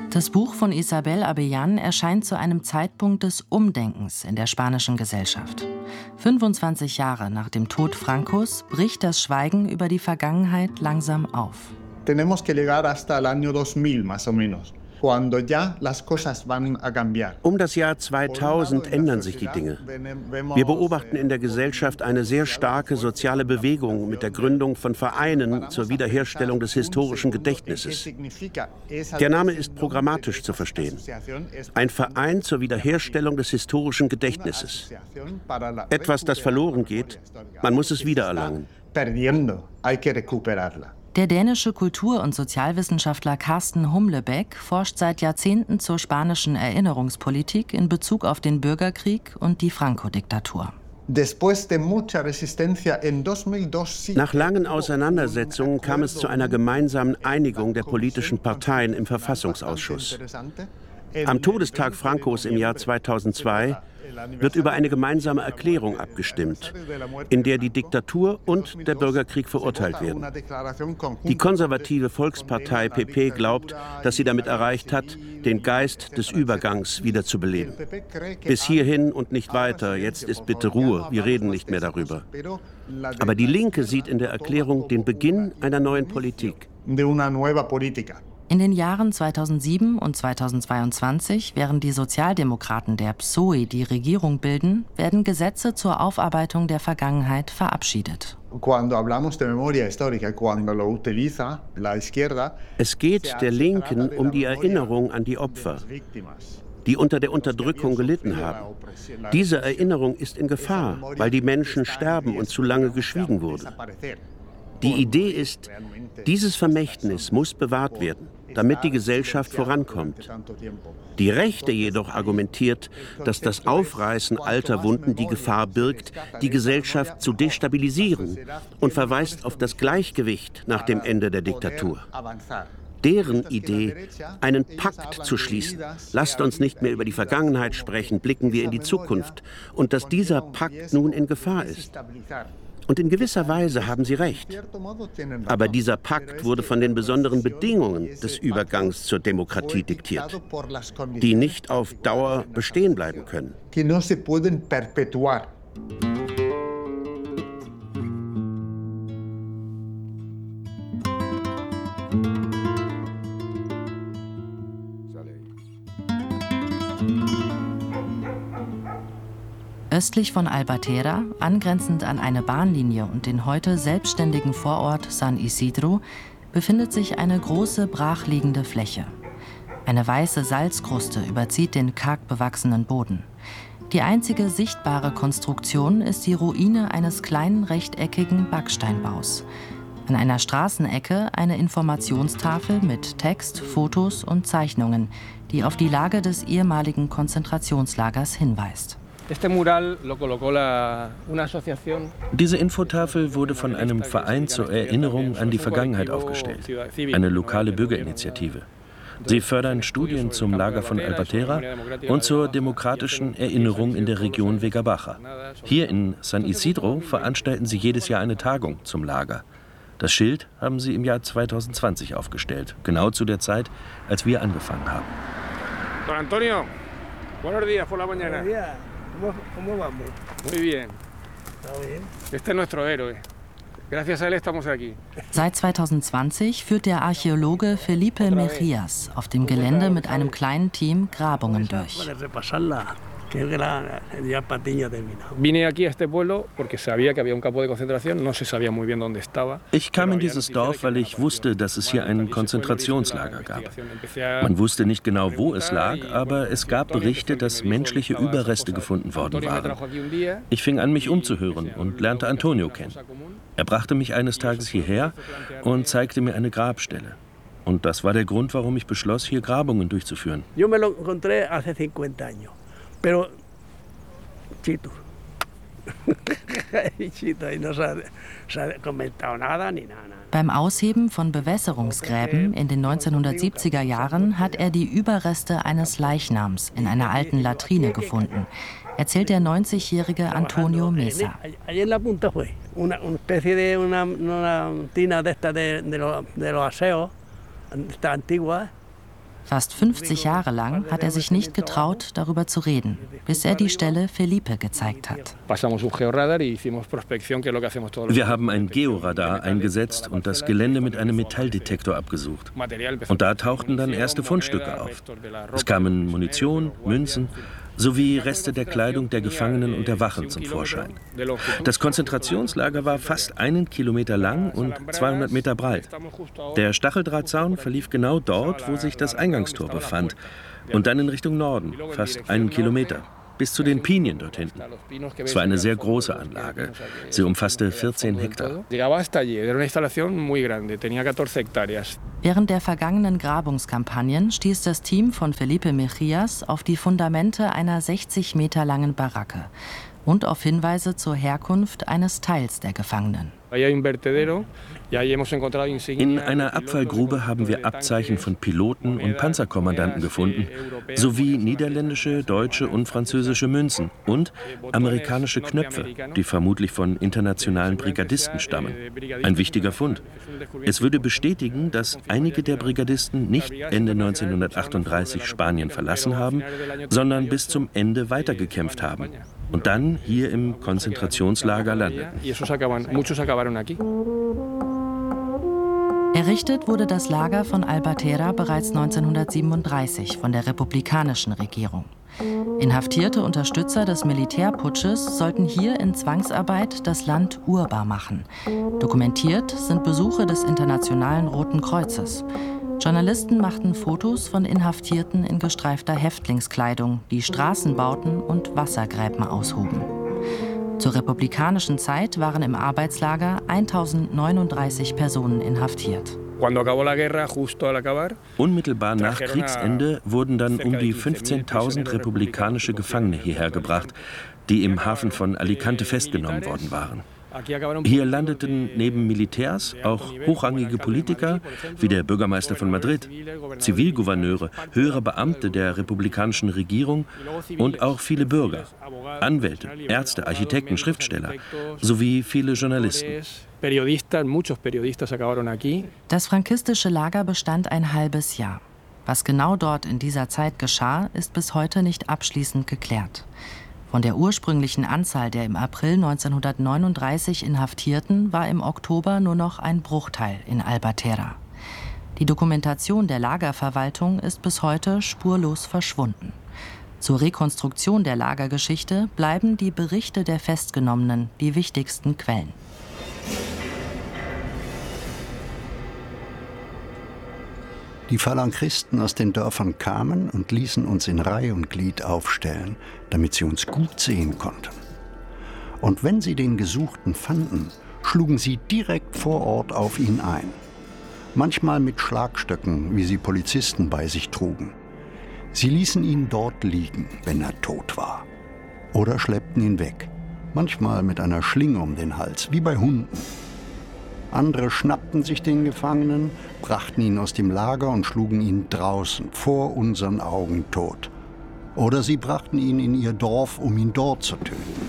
Das Buch von Isabel Abellán erscheint zu einem Zeitpunkt des Umdenkens in der spanischen Gesellschaft. 25 Jahre nach dem Tod Francos bricht das Schweigen über die Vergangenheit langsam auf. Tenemos que llegar hasta el año 2000 más o menos. Um das Jahr 2000 ändern sich die Dinge. Wir beobachten in der Gesellschaft eine sehr starke soziale Bewegung mit der Gründung von Vereinen zur Wiederherstellung des historischen Gedächtnisses. Der Name ist programmatisch zu verstehen. Ein Verein zur Wiederherstellung des historischen Gedächtnisses. Etwas, das verloren geht, man muss es wiedererlangen. Der dänische Kultur- und Sozialwissenschaftler Carsten Humlebeck forscht seit Jahrzehnten zur spanischen Erinnerungspolitik in Bezug auf den Bürgerkrieg und die Franco-Diktatur. Nach langen Auseinandersetzungen kam es zu einer gemeinsamen Einigung der politischen Parteien im Verfassungsausschuss. Am Todestag Francos im Jahr 2002 wird über eine gemeinsame Erklärung abgestimmt, in der die Diktatur und der Bürgerkrieg verurteilt werden. Die konservative Volkspartei PP glaubt, dass sie damit erreicht hat, den Geist des Übergangs wiederzubeleben. Bis hierhin und nicht weiter, jetzt ist bitte Ruhe, wir reden nicht mehr darüber. Aber die Linke sieht in der Erklärung den Beginn einer neuen Politik. In den Jahren 2007 und 2022, während die Sozialdemokraten der PSOE die Regierung bilden, werden Gesetze zur Aufarbeitung der Vergangenheit verabschiedet. Es geht der Linken um die Erinnerung an die Opfer, die unter der Unterdrückung gelitten haben. Diese Erinnerung ist in Gefahr, weil die Menschen sterben und zu lange geschwiegen wurde. Die Idee ist, dieses Vermächtnis muss bewahrt werden, damit die Gesellschaft vorankommt. Die Rechte jedoch argumentiert, dass das Aufreißen alter Wunden die Gefahr birgt, die Gesellschaft zu destabilisieren und verweist auf das Gleichgewicht nach dem Ende der Diktatur. Deren Idee, einen Pakt zu schließen, lasst uns nicht mehr über die Vergangenheit sprechen, blicken wir in die Zukunft, und dass dieser Pakt nun in Gefahr ist. Und in gewisser Weise haben Sie recht. Aber dieser Pakt wurde von den besonderen Bedingungen des Übergangs zur Demokratie diktiert, die nicht auf Dauer bestehen bleiben können. Östlich von Albatera, angrenzend an eine Bahnlinie und den heute selbstständigen Vorort San Isidro, befindet sich eine große brachliegende Fläche. Eine weiße Salzkruste überzieht den karg bewachsenen Boden. Die einzige sichtbare Konstruktion ist die Ruine eines kleinen rechteckigen Backsteinbaus. An einer Straßenecke eine Informationstafel mit Text, Fotos und Zeichnungen, die auf die Lage des ehemaligen Konzentrationslagers hinweist. Diese Infotafel wurde von einem Verein zur Erinnerung an die Vergangenheit aufgestellt, eine lokale Bürgerinitiative. Sie fördern Studien zum Lager von Albatera und zur demokratischen Erinnerung in der Region Vega Baja. Hier in San Isidro veranstalten sie jedes Jahr eine Tagung zum Lager. Das Schild haben sie im Jahr 2020 aufgestellt, genau zu der Zeit, als wir angefangen haben. Don Antonio, buenos días por la mañana. ¿Cómo vamos? Muy bien. ¿Está bien? Este es nuestro héroe. Gracias a él estamos aquí. Seit 2020 führt der Archäologe Felipe Mejías auf dem Gelände mit einem kleinen Team Grabungen durch. Vine aquí a este pueblo porque sabía que había un campo de concentración, no se sabía muy bien dónde estaba. Ich kam in dieses Dorf, weil ich wusste, dass es hier ein Konzentrationslager gab. Man wusste nicht genau, wo es lag, aber es gab Berichte, dass menschliche Überreste gefunden worden waren. Ich fing an, mich umzuhören und lernte Antonio kennen. Er brachte mich eines Tages hierher und zeigte mir eine Grabstelle. Und das war der Grund, warum ich beschloss, hier Grabungen durchzuführen. Yo me lo encontré hace 50 años. Pero Chito. Chito, y no se ha comentado nada ni nada. Beim Ausheben von Bewässerungsgräben in den 1970er Jahren hat er die Überreste eines Leichnams in einer alten Latrine gefunden, erzählt der 90-jährige Antonio Mesa. Allí en la punta fue una especie de una tina de esta de los aseos, esta antigua. Fast 50 Jahre lang hat er sich nicht getraut, darüber zu reden, bis er die Stelle Felipe gezeigt hat. Wir haben ein Georadar eingesetzt und das Gelände mit einem Metalldetektor abgesucht. Und da tauchten dann erste Fundstücke auf. Es kamen Munition, Münzen sowie Reste der Kleidung der Gefangenen und der Wachen zum Vorschein. Das Konzentrationslager war fast 1 Kilometer lang und 200 Meter breit. Der Stacheldrahtzaun verlief genau dort, wo sich das Eingangstor befand, und dann in Richtung Norden, fast 1 Kilometer, bis zu den Pinien dort hinten. Es war eine sehr große Anlage. Sie umfasste 14 Hektar. Während der vergangenen Grabungskampagnen stieß das Team von Felipe Mejías auf die Fundamente einer 60 Meter langen Baracke und auf Hinweise zur Herkunft eines Teils der Gefangenen. In einer Abfallgrube haben wir Abzeichen von Piloten und Panzerkommandanten gefunden, sowie niederländische, deutsche und französische Münzen und amerikanische Knöpfe, die vermutlich von internationalen Brigadisten stammen. Ein wichtiger Fund. Es würde bestätigen, dass einige der Brigadisten nicht Ende 1938 Spanien verlassen haben, sondern bis zum Ende weitergekämpft haben und dann hier im Konzentrationslager landeten. Errichtet wurde das Lager von Albatera bereits 1937 von der republikanischen Regierung. Inhaftierte Unterstützer des Militärputsches sollten hier in Zwangsarbeit das Land urbar machen. Dokumentiert sind Besuche des Internationalen Roten Kreuzes. Journalisten machten Fotos von Inhaftierten in gestreifter Häftlingskleidung, die Straßen bauten und Wassergräben aushoben. Zur republikanischen Zeit waren im Arbeitslager 1039 Personen inhaftiert. Unmittelbar nach Kriegsende wurden dann um die 15.000 republikanische Gefangene hierher gebracht, die im Hafen von Alicante festgenommen worden waren. Hier landeten neben Militärs auch hochrangige Politiker wie der Bürgermeister von Madrid, Zivilgouverneure, höhere Beamte der republikanischen Regierung und auch viele Bürger, Anwälte, Ärzte, Architekten, Schriftsteller sowie viele Journalisten. Das frankistische Lager bestand ein halbes Jahr. Was genau dort in dieser Zeit geschah, ist bis heute nicht abschließend geklärt. Von der ursprünglichen Anzahl der im April 1939 Inhaftierten war im Oktober nur noch ein Bruchteil in Albatera. Die Dokumentation der Lagerverwaltung ist bis heute spurlos verschwunden. Zur Rekonstruktion der Lagergeschichte bleiben die Berichte der Festgenommenen die wichtigsten Quellen. Die Phalanxisten aus den Dörfern kamen und ließen uns in Reih und Glied aufstellen, damit sie uns gut sehen konnten. Und wenn sie den Gesuchten fanden, schlugen sie direkt vor Ort auf ihn ein. Manchmal mit Schlagstöcken, wie sie Polizisten bei sich trugen. Sie ließen ihn dort liegen, wenn er tot war. Oder schleppten ihn weg, manchmal mit einer Schlinge um den Hals, wie bei Hunden. Andere schnappten sich den Gefangenen, brachten ihn aus dem Lager und schlugen ihn draußen, vor unseren Augen tot. Oder sie brachten ihn in ihr Dorf, um ihn dort zu töten.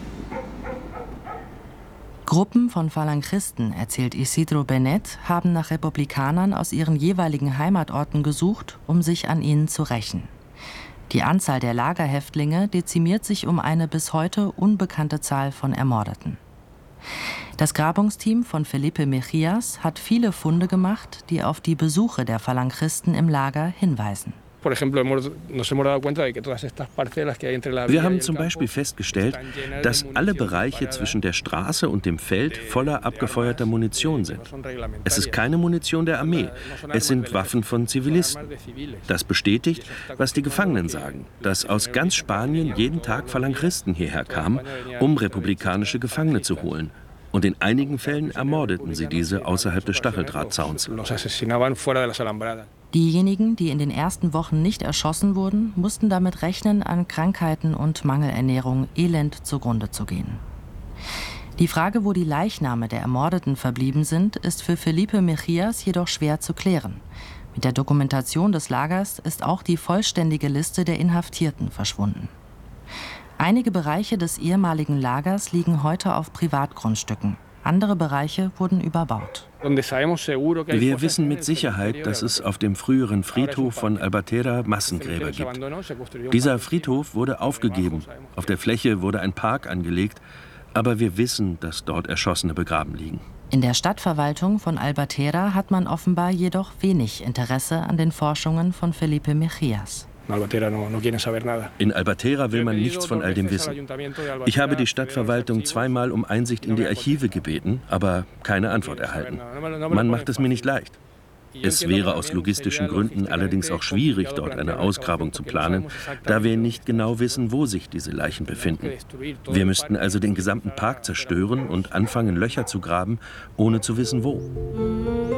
Gruppen von Phalanxisten, erzählt Isidro Benet, haben nach Republikanern aus ihren jeweiligen Heimatorten gesucht, um sich an ihnen zu rächen. Die Anzahl der Lagerhäftlinge dezimiert sich um eine bis heute unbekannte Zahl von Ermordeten. Das Grabungsteam von Felipe Mejías hat viele Funde gemacht, die auf die Besuche der Phalanxisten im Lager hinweisen. Wir haben zum Beispiel festgestellt, dass alle Bereiche zwischen der Straße und dem Feld voller abgefeuerter Munition sind. Es ist keine Munition der Armee, es sind Waffen von Zivilisten. Das bestätigt, was die Gefangenen sagen, dass aus ganz Spanien jeden Tag Phalanxisten hierher kamen, um republikanische Gefangene zu holen. Und in einigen Fällen ermordeten sie diese außerhalb des Stacheldrahtzauns. Diejenigen, die in den ersten Wochen nicht erschossen wurden, mussten damit rechnen, an Krankheiten und Mangelernährung elend zugrunde zu gehen. Die Frage, wo die Leichname der Ermordeten verblieben sind, ist für Felipe Mejías jedoch schwer zu klären. Mit der Dokumentation des Lagers ist auch die vollständige Liste der Inhaftierten verschwunden. Einige Bereiche des ehemaligen Lagers liegen heute auf Privatgrundstücken. andere Bereiche wurden überbaut. Wir wissen mit Sicherheit, dass es auf dem früheren Friedhof von Albatera Massengräber gibt. Dieser Friedhof wurde aufgegeben. Auf der Fläche wurde ein Park angelegt. Aber wir wissen, dass dort Erschossene begraben liegen. In der Stadtverwaltung von Albatera hat man offenbar jedoch wenig Interesse an den Forschungen von Felipe Mejías. In Albatera will man nichts von all dem wissen. Ich habe die Stadtverwaltung zweimal um Einsicht in die Archive gebeten, aber keine Antwort erhalten. Man macht es mir nicht leicht. Es wäre aus logistischen Gründen allerdings auch schwierig, dort eine Ausgrabung zu planen, da wir nicht genau wissen, wo sich diese Leichen befinden. Wir müssten also den gesamten Park zerstören und anfangen, Löcher zu graben, ohne zu wissen, wo.